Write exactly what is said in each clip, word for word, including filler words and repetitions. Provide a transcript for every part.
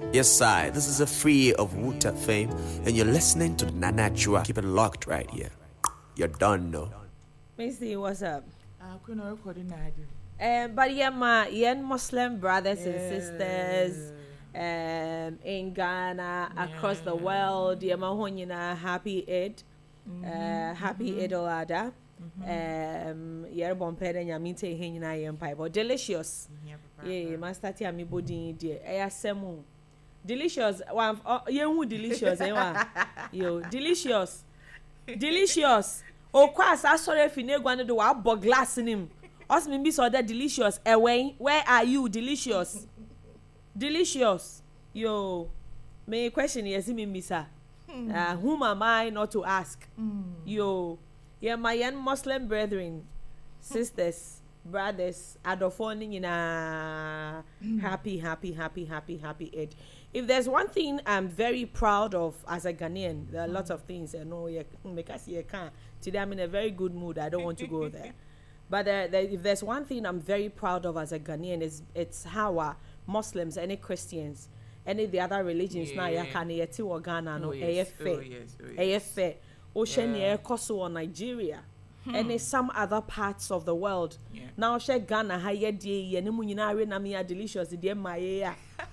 Yes, I. This is a free of Wuta fame, and you're listening to Nana Chua. Keep it locked right here. You're done, no? Missy, what's up? I couldn't record it. Um, but yeah, my yen Muslim brothers yeah. and sisters um, in Ghana, yeah. across the world, yeah, my honeyna happy Eid, mm-hmm. uh, happy mm-hmm. Eid al-Adha. Mm-hmm. Um, yeah, bon pere nyamite henina yempai, but delicious. Yeah, my start here, me body dear. I semu delicious. One, yeah, who delicious? Eh, yo, delicious, delicious. Oh, class, I saw if you need one to do a bog glass in him. Us me be so that delicious. Away, where are you, delicious? Delicious. Yo, my question is, me, Missa. Uh, whom am I not to ask? Mm. Yo. Yeah, my young Muslim brethren, sisters, brothers, adofoni in a happy, happy, happy, happy, happy Eid. If there's one thing I'm very proud of as a Ghanaian, there are lots of things I know you because you can't. Today I'm in a very good mood. I don't want to go there. But there, there, if there's one thing I'm very proud of as a Ghanaian, is it's how uh, Muslims, any Christians, any of the other religions now you can yeti or Ghana no A F A F A Ocean yeah. Kosovo or Nigeria hmm. and some other parts of the world. Yeah. Now she Ghana higher day and munyina na me delicious the my yeah.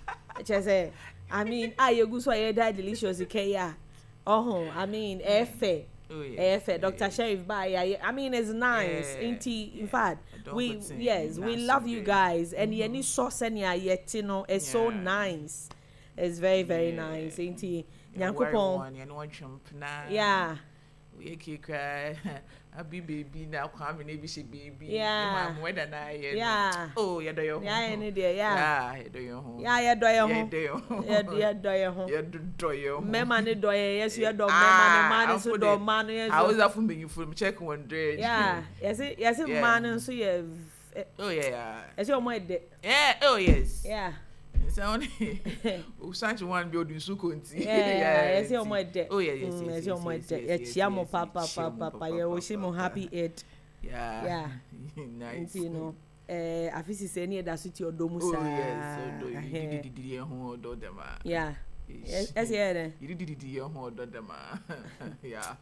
Say I mean I you go so that delicious yeah. Oh I mean F A Oh, yeah. F A Doctor Yeah. Sheriff Bye. I mean it's nice. Yeah. Ain't he? In fact, we yes, we love you guys and mm-hmm. any sauce and yeah yet you know it's yeah. so nice. It's very very yeah. nice, ain't he? Nyankopon. Yeah. We cry. I be baby now. Come in, baby, she baby. Yeah. Mom, when I yeah. Oh, you do your home. Yeah, any day. Yeah. Yeah, you do your home. Yeah, you do your home. Yeah, do your home. Yeah, do your home. You do your home. Me man do yes, you do. Me man, man is do man. Yes. How is that for me? You for me check one day. Yeah. Yes, yes, man. So you. Oh yeah. Yes, your mom did. Yeah. Oh yes. Yeah. Sound Usanchi one building Sukunti. Yeah, yes, your mom did. Oh yeah, yes, yes, your mom did. Yes, chiamo papa papa papa. You wish him happy Eid. Yeah. Yeah. Nice. You know. Eh, afisi say any that suit your domusa. Oh yes, so do you did the home do them. Yeah. Yes, yes, yeah. You did the home do them. Yeah.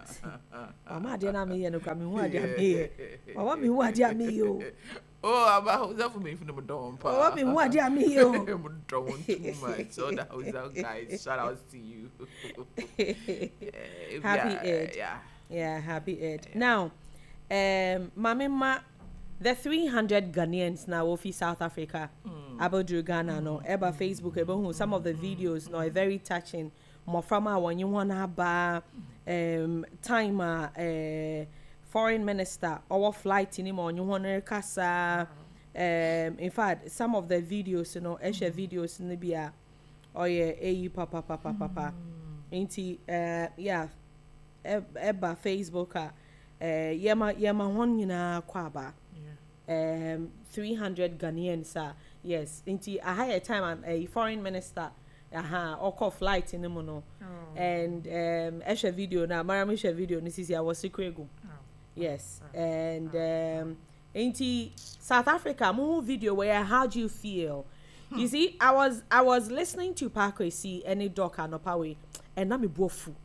Mama dey na me here no kwa me hu ade me. Mama me hu ade me yo. Oh, about that for me from the Madonna. Oh, me hu ade me yo. Don't too much. So that was out, guys. Shout out to you. Happy Eid. Yeah. Yeah, happy Eid. Now, um, Mami Ma, the three hundred Ghanaians now of South Africa, mm. about Ghana, no, eba Facebook, eba some of the videos, no, very touching. More from our when you wanna ba um time uh foreign minister our flight in him on you wanna casa. Um, in fact, some of the videos, you know, extra videos in the bia, oh yeah, eh, papa, papa, papa, ain't he? Uh, yeah, eba Facebook, uh, yema yema one yina kwaba. Um, three hundred Ghanaians, uh, yes. Into a higher time and a foreign minister, aha, or call flight in the mono, oh. and um, a video now. Maramisha video. This is I was secret go. Oh. Yes, oh. and um, into South Africa, more video where how do you feel? Hmm. You see, I was I was listening to Parkway C any doc and Opawe, and now me bofu.